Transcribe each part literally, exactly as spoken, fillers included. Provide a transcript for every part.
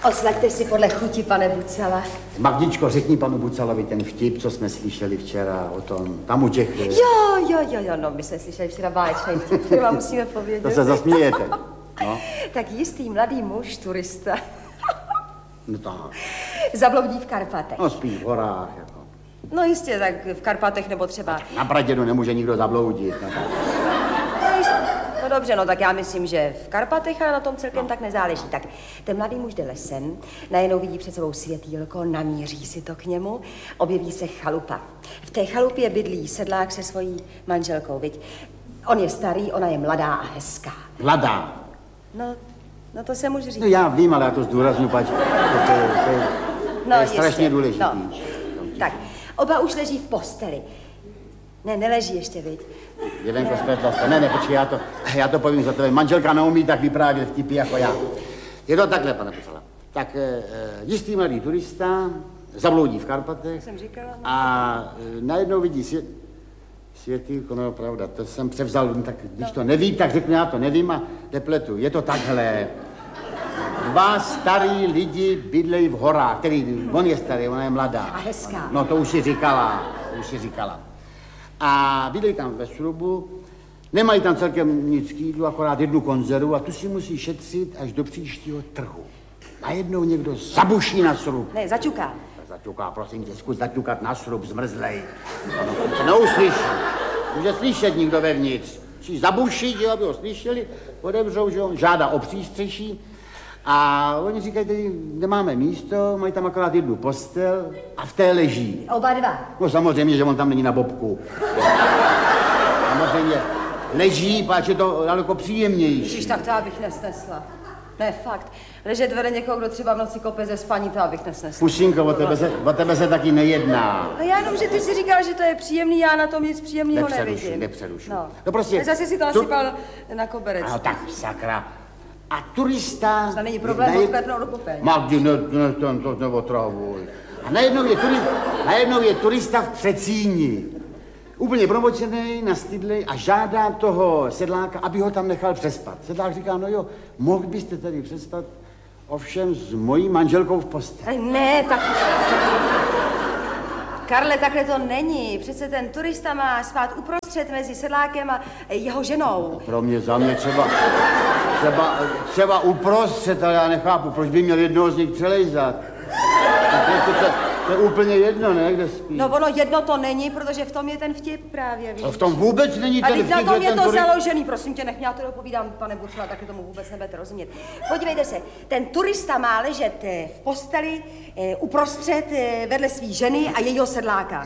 Oslaďte si podle chuti, pane Bucala. Magdičko, řekni panu Bucalovi ten vtip, co jsme slyšeli včera o tom, tam u těch... Jo, jo, jo, jo, no, my jsme slyšeli včera báječný vtip, který vám musíme povědět. To se zasmějete. No. Tak jistý mladý muž, turista, No tak. zabloudí v Karpatech. No spíš v horách, jako. No jistě, tak v Karpatech nebo třeba... Na Pradědu nemůže nikdo zabloudit. No, tak. No, jistě. No dobře, no tak já myslím, že v Karpatech, ale na tom celkem no. tak nezáleží. Tak ten mladý muž jde lesem, najednou vidí před sebou světýlko, namíří si to k němu, objeví se chalupa. V té chalupě bydlí sedlák se svojí manželkou, viď? On je starý, ona je mladá a hezká. Mladá. No, no to se může říct. No já vím, ale já to zdůrazňuji, pač. To, to, to, to, no, to je strašně důležitý. No. Tak, oba už leží v posteli. Ne, neleží ještě, viď? Jelenko, spletla jste. Ne, ne, počkej, já to, já to povím za tebe. Manželka neumí tak vyprávět vtipy jako já. Je to takhle, pane Bucala. Tak e, jistý mladý turista zabloudí v Karpatech. Jsem říkala. No. A e, najednou vidí svět, světýlko, no pravda, to jsem převzal, tak když no. to neví, tak řeknu, já to nevím a nepletu. Je to takhle. Dva starý lidi bydlejí v horách, který, on je starý, ona je mladá. A hezká. No to už si říkala, to už si říkala. A bydlejí tam ve srubu, nemají tam celkem nic k jídlu, akorát jednu konzervu a tu si musí šetřit až do příštího trhu. Najednou někdo zabuší na srub. Ne, zaťuká. Zaťuká, prosím tě, zkus zaťukat na srub, zmrzlej. Ono se neuslyší. Může slyšet nikdo vevnitř. Musí zabušit, jo, aby ho slyšeli, odevřou, že on žádá o přístřeší. A oni říkají, tady nemáme místo, mají tam akorát jednu postel a v té leží. Oba dva. No samozřejmě, že on tam není na bobku. Samozřejmě leží, páč je to daleko příjemnější. Ježiš, tak to já bych nesnesla. Ne, fakt. Ležet vede někoho, kdo třeba v noci kope ze spaní, to já bych nesnesla. Pušinko, o tebe, se, o tebe se taky nejedná. No já jenom, že ty si říkal, že to je příjemný, já na tom nic příjemného nepřerušu, nevidím. Nepřerušu, No. no prostě... Zase si to nasypal tu... na koberec. No tak, sakra. A turista... To není problém odklepnout do kopelny. Magdi, ne, ne, to, to neotravuj. A najednou je, turi, najednou je turista v Přecíni. Úplně promočený, nastydlej a žádá toho sedláka, aby ho tam nechal přespat. Sedlák říká, no jo, mohl byste tady přespat, ovšem s mojí manželkou v posteli. Ne, tak... Karle, takhle to není. Přece ten turista má spát uprostřed mezi sedlákem a jeho ženou. Pro mě, za mě třeba, třeba, třeba uprostřed, ale já nechápu, proč by měl jednoho z nich přelejzat. To, to, to, to je úplně jedno, ne, kde spí. No ono jedno to není, protože v tom je ten vtip právě, víš. No v tom vůbec není ten vtip. A na tom je to turi... založený, prosím tě, nech mě, já to dopovídám, pane Bucala, taky tomu vůbec nebudete rozumět. Podívejte se, ten turista má ležet v posteli eh, uprostřed eh, vedle svý ženy a jejího sedláka.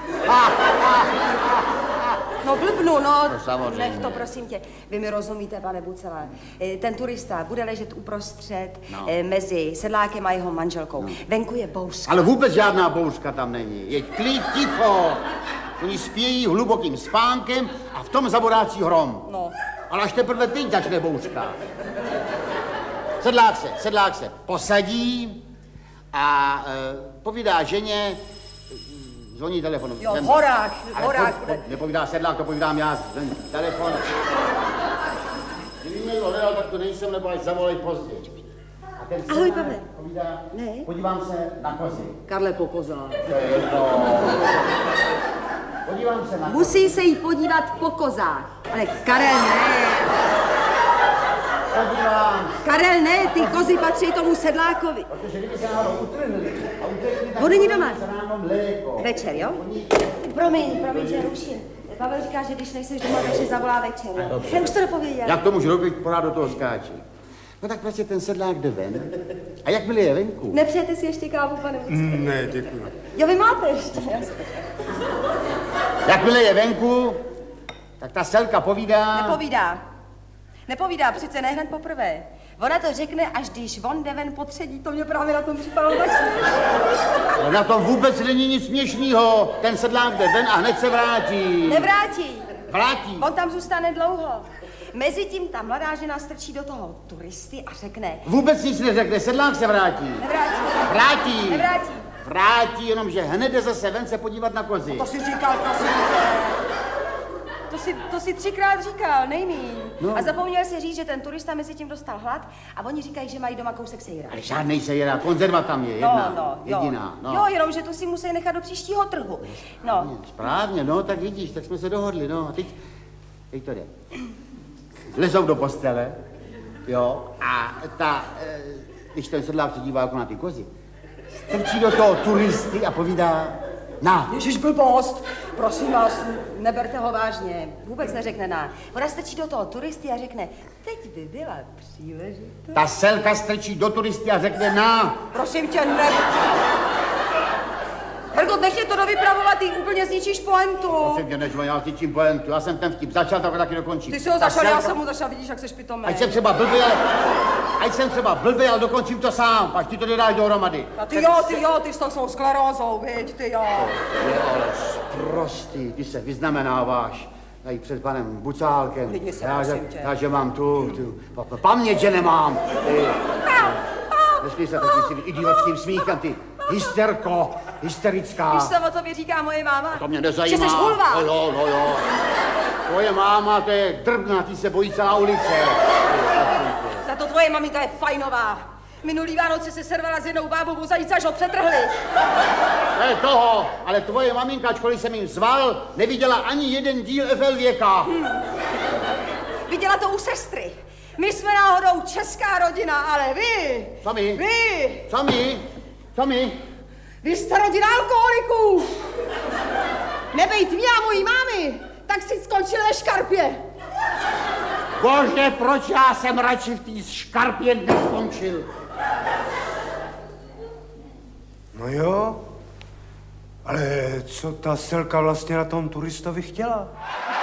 No blbnu, no, no nech to, prosím tě. Vy mi rozumíte, pane Bucala. Ten turista bude ležet uprostřed no. mezi sedlákem a jeho manželkou. No. Venku je bouřka. Ale vůbec žádná bouřka tam není. Je klid, ticho. Oni spějí hlubokým spánkem a v tom zaborácí hrom. No. Ale až teprve teď začne bouřka. Sedlák se, sedlák se posadí a e, povídá ženě, zvoní telefon. Jo, v horách, v horách. Po, po, nepovídá sedlák, to povídám já, zvoní telefon. Kdyby mě hledal, tak to nejsem, nebo až zavolej později. A ten ahoj, Pavle. Povídá, ne? Podívám se na kozy. Karle, po kozách. To je jedno. Podívám se na kozy. Musí se jí podívat po kozách. Ale Karel, ne. Podívám. Karel, ne, ty kozy patří tomu sedlákovi. Protože kdyby se náhodou utrhli a utekli, tak on není doma. Večer, jo? Promiň, promiň, že ruším. Pavel říká, že když nejseš doma, takže zavolá večer, jo? Já už to dopověděl. Jak to můžu robit, pořád do toho skáčí. No tak prostě ten sedlák jde ven. A jakmile je venku? Nepřejete si ještě kávu, pane Bucala? Mm, ne, děkuji. Jo, vy máte ještě. Jakmile je venku, tak ta selka povídá... Nepovídá. Nepovídá, přece ne hned poprvé. Ona to řekne, až když on jde ven potředí, to mě právě na tom připadalo tak směšný. Na tom vůbec není nic směšného. Ten sedlák jde ven a hned se vrátí. Nevrátí. Vrátí. On tam zůstane dlouho. Mezitím ta mladá žena strčí do toho turisty a řekne... Vůbec nic neřekne, sedlák se vrátí. Nevrátí. Vrátí. Nevrátí. Vrátí, jenomže hned jde zase ven se podívat na kozy. To si říkal, prosím. To si, to si třikrát říkal, nejmíň. No. A zapomněl si říct, že ten turista mezi tím dostal hlad a oni říkají, že mají doma kousek sejra. Ale žádnej sejra, konzerva tam je, jedna, no, no, jediná. No. Jo, jenom, že tu si musí nechat do příštího trhu. No. Správně, no, tak vidíš, tak jsme se dohodli, no. A teď, teď to jde. Lezou do postele, jo, a ta, e, když ten sedlák se dívá jako na ty kozy, strčí do toho turisty a povídá, na. Ježiš, blbost, prosím vás, neberte ho vážně, vůbec neřekne na. Ona strčí do toho turisty a řekne, teď by byla příležitost. Ta selka strčí do turisty a řekne, na. Prosím tě, ne. Hergot, nech mě to dovypravovat, ty úplně zničíš pointu. Prosím tě, než já zničím pointu, já jsem ten vtip začal, tak ho taky dokončím. Ty jsi ho začal, já jsem mu začal, vidíš, jak seš pitomý. Ať jsem třeba blbý, ale, ať jsem třeba blbý, ale dokončím to sám, až ty to nedáš dohromady. A ty jo, ty jo, ty s tou svou sklerózou, viď, ty jo. To je ale sprostý, ty se vyznamenáváš tady před panem Bucálkem. Lidi se, já, že, prosím tě. já, že mám tu, tu pa, pa, paměť, že nemám. Ty, nesmí se takovým idiotským smíchem, ty hysterko, hysterická. Víš, co o tobě říká moje máma? To mě nezajímá. Že jsi hulva. No jo, no jo. Tvoje máma, to je drbna, ty se bojí celá ulice. Za to tvoje maminka je fajnová. Minulý Vánoce se servala s jednou bábou o zajíce, až ho přetrhli. To je toho, ale tvoje maminka, ačkoliv jsem jim zval, neviděla ani jeden díl F L věka. Hmm. Viděla to u sestry. My jsme náhodou česká rodina, ale vy... Co my? Vy... Co my? Co my? Vy jste rodina alkoholiků. Nebejt mě a mojí mámy, tak si skončil ve škarpě. Bože, proč já jsem radši v té škarpě neskončil? No jo, ale co ta selka vlastně na tom turistovi chtěla?